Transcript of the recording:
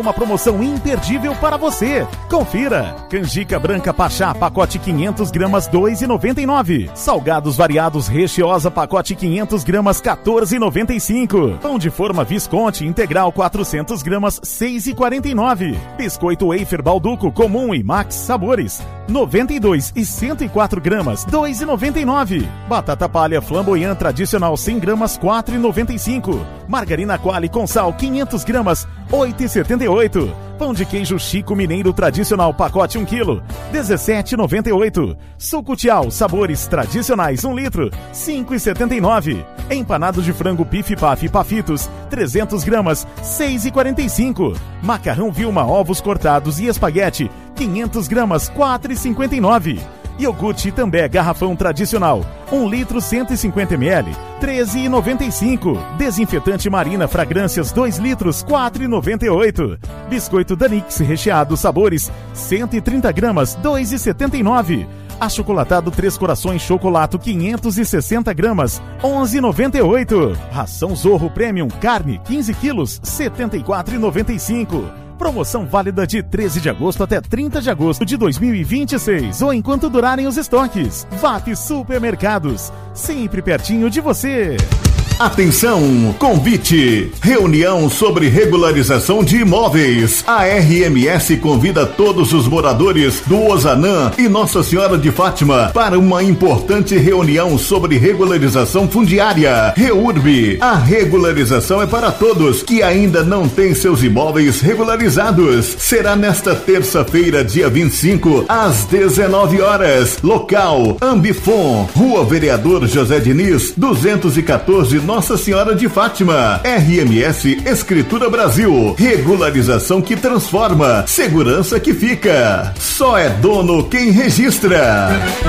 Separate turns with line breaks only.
Uma promoção imperdível para você. Confira. Canjica branca Pachá, pacote 500 gramas, R$ 2,99. Salgados variados Recheosa, pacote 500 gramas, R$ 14,95. Pão de forma Visconti integral 400 gramas, R$ 6,49. Biscoito Wafer Balduco comum e Max sabores, 92 e 104 gramas, R$ 2,99. Batata palha flamboyant tradicional 100 gramas, R$ 4,95. Margarina Qualy com sal 500 gramas, R$ 8,78. Pão de queijo Chico Mineiro tradicional pacote 1 kg, R$ 17,98. Suco Tial sabores tradicionais 1 litro, R$ 5,79. Empanado de frango Pif Paf Pafitos 300 gramas, R$ 6,45. Macarrão Vilma ovos cortados e espaguete 500 gramas, R$ 4,59. Iogurte També garrafão tradicional 1 litro 150 ml, R$ 13,95. Desinfetante Marina Fragrâncias 2 litros, R$ 4,98. Biscoito Danix recheado sabores 130 gramas, R$ 2,79. Achocolatado Três Corações Chocolato 560 gramas, R$ 11,98. Ração Zorro Premium Carne 15 quilos, R$ 74,95. Promoção válida de 13 de agosto até 30 de agosto de 2026 ou enquanto durarem os estoques. VAP Supermercados, sempre pertinho de você.
Atenção, convite, reunião sobre regularização de imóveis. A RMS convida todos os moradores do Ozanã e Nossa Senhora de Fátima para uma importante reunião sobre regularização fundiária. REURB, a regularização é para todos que ainda não têm seus imóveis regularizados. Será nesta terça-feira, dia 25, às 19 horas. Local, Ambifon, Rua Vereador José Diniz, 214, Nossa Senhora de Fátima. RMS Escritura Brasil. Regularização que transforma. Segurança que fica. Só é dono quem registra.